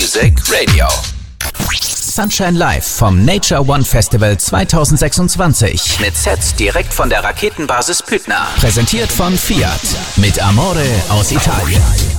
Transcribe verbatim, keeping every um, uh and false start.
Music Radio. Sunshine Live vom Nature One Festival zwanzig sechsundzwanzig. Mit Sets direkt von der Raketenbasis Püttner. Präsentiert von Fiat. Mit Amore aus Italien.